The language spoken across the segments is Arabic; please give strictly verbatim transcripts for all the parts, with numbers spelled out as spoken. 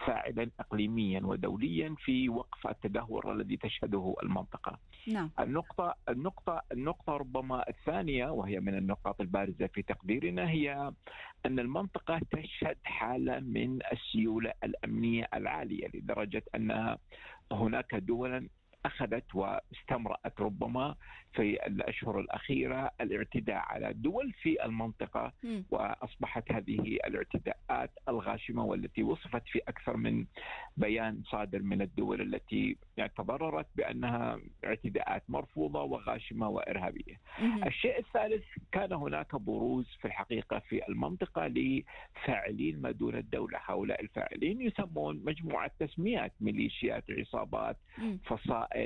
فاعلا إقليميا ودوليا في وقف التدهور الذي تشهده المنطقة. نعم. النقطة النقطة النقطة ربما الثانية، وهي من النقاط البارزة في تقديرنا، هي أن المنطقة تشهد حالة من السيولة الأمنية العالية، لدرجة أن هناك دولا أخذت واستمرأت ربما في الأشهر الأخيرة الاعتداء على دول في المنطقة، م. وأصبحت هذه الاعتداءات الغاشمة، والتي وصفت في أكثر من بيان صادر من الدول التي يعني تضررت بأنها اعتداءات مرفوضة وغاشمة وإرهابية. مهم. الشيء الثالث، كان هناك بروز في الحقيقة في المنطقة لفاعلين ما دون الدولة. هؤلاء الفاعلين يسمون مجموعة تسميات: ميليشيات، عصابات، م. فصائل،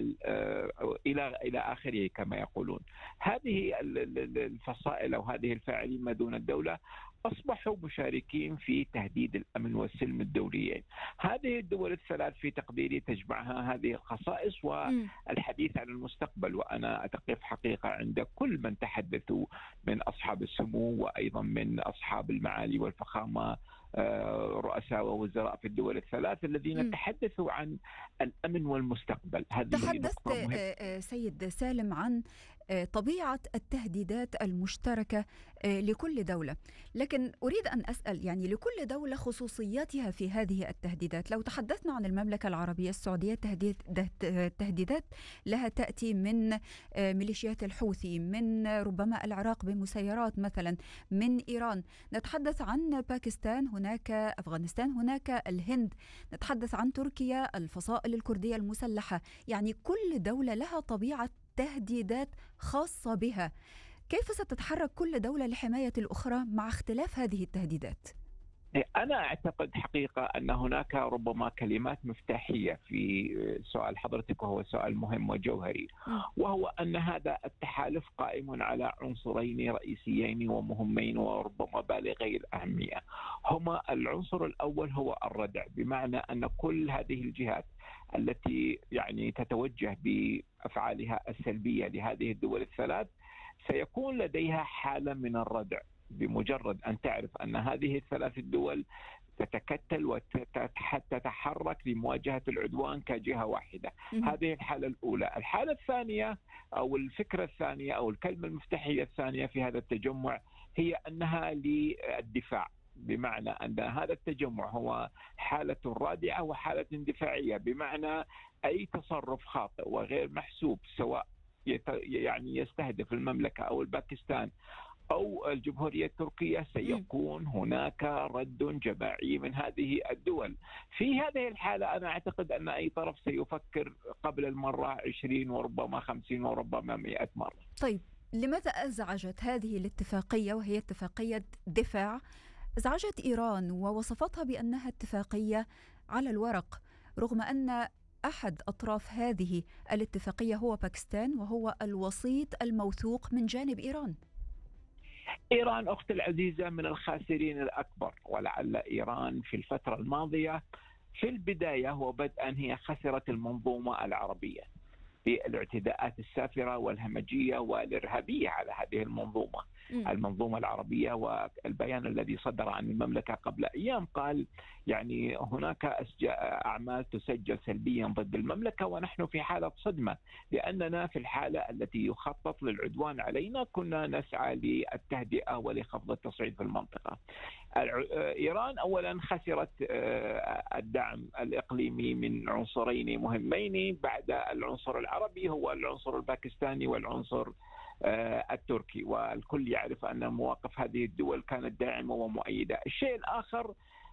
إلى إلى آخره كما يقولون. هذه الفصائل أو هذه الفاعلين ما دون الدولة أصبحوا مشاركين في تهديد الأمن والسلم الدوليين. هذه الدول الثلاث في تقديري تجمعها هذه الخصائص والحديث عن المستقبل. وأنا أتقف حقيقة عند كل من تحدثوا من أصحاب السمو وأيضا من أصحاب المعالي والفخامة، رؤساء ووزراء في الدول الثلاث الذين م. تحدثوا عن الأمن والمستقبل. هذه تحدثت سيد سالم عن طبيعة التهديدات المشتركة لكل دولة، لكن أريد أن أسأل يعني لكل دولة خصوصياتها في هذه التهديدات. لو تحدثنا عن المملكة العربية السعودية، التهديدات لها تأتي من ميليشيات الحوثي، من ربما العراق بمسيرات مثلا، من إيران. نتحدث عن باكستان، هناك أفغانستان، هناك الهند، نتحدث عن تركيا، الفصائل الكردية المسلحة. يعني كل دولة لها طبيعة تهديدات خاصة بها. كيف ستتحرك كل دولة لحماية الأخرى مع اختلاف هذه التهديدات؟ أنا أعتقد حقيقة أن هناك ربما كلمات مفتاحية في سؤال حضرتك، وهو سؤال مهم وجوهري، وهو أن هذا التحالف قائم على عنصرين رئيسيين ومهمين وربما بالغي الأهمية. هما العنصر الأول هو الردع، بمعنى أن كل هذه الجهات التي يعني تتوجه بأفعالها السلبية لهذه الدول الثلاث سيكون لديها حالة من الردع بمجرد أن تعرف أن هذه الثلاث الدول تتكتل وتتحرك لمواجهة العدوان كجهة واحدة. هذه الحالة الأولى. الحالة الثانية أو الفكرة الثانية أو الكلمة المفتاحية الثانية في هذا التجمع هي أنها للدفاع، بمعنى أن هذا التجمع هو حالة رادعة وحالة اندفاعية، بمعنى أي تصرف خاطئ وغير محسوب سواء يعني يستهدف المملكة أو الباكستان أو الجمهورية التركية سيكون هناك رد جماعي من هذه الدول. في هذه الحالة أنا أعتقد أن أي طرف سيفكر قبل المرة عشرين وربما خمسين وربما مئة مرة. طيب، لماذا أزعجت هذه الاتفاقية، وهي اتفاقية دفاع، أزعجت إيران ووصفتها بأنها اتفاقية على الورق، رغم أن أحد أطراف هذه الاتفاقية هو باكستان، وهو الوسيط الموثوق من جانب إيران؟ إيران أخت العزيزة من الخاسرين الأكبر، ولعل إيران في الفترة الماضية في البداية وبدءا هي خسرت المنظومة العربية بالاعتداءات السافرة والهمجية والإرهابية على هذه المنظومة م. المنظومة العربية. والبيان الذي صدر عن المملكة قبل أيام قال يعني هناك أعمال تسجل سلبيا ضد المملكة، ونحن في حالة صدمة لأننا في الحالة التي يخطط للعدوان علينا كنا نسعى للتهدئة ولخفض التصعيد في المنطقة. إيران أولا خسرت الدعم الإقليمي من عنصرين مهمين بعد العنصر العربي، هو العنصر الباكستاني والعنصر التركي، والكل يعرف أن مواقف هذه الدول كانت داعمة ومؤيدة. الشيء الآخر،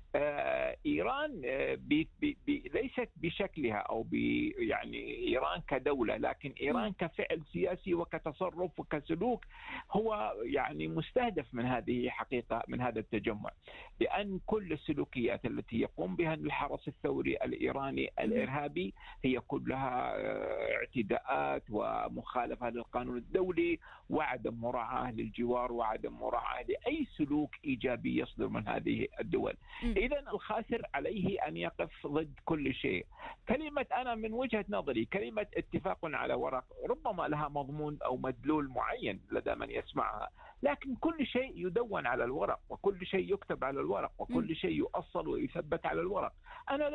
إيران بي بي بي ليست بشكلها أو بي يعني إيران كدولة، لكن إيران كفعل سياسي وكتصرف وكسلوك هو يعني مستهدف من هذه حقيقة من هذا التجمع، لأن كل السلوكيات التي يقوم بها الحرس الثوري الإيراني الإرهابي هي كلها اعتداءات ومخالفة للقانون الدولي وعدم مراعاة للجوار وعدم مراعاة لأي سلوك إيجابي يصدر من هذه الدول. إذن الخاسر عليه أن يقف ضد كل شيء. كلمة أنا من وجهة نظري كلمة اتفاق على ورق ربما لها مضمون أو مدلول معين لدى من يسمعها، لكن كل شيء يدون على الورق وكل شيء يكتب على الورق وكل شيء يؤصل ويثبت على الورق. أنا